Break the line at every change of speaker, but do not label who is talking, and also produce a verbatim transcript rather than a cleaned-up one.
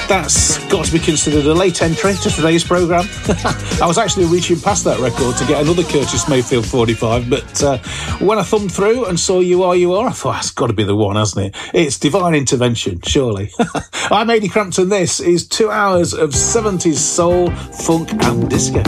That's got to be considered a late entry to today's programme. I was actually reaching past that record to get another Curtis Mayfield forty-five, but uh, when I thumbed through and saw You Are, You Are, I thought, that's got to be the one, hasn't it? It's divine intervention, surely. I'm Ady Crampton. This is two hours of seventies soul, funk and disco.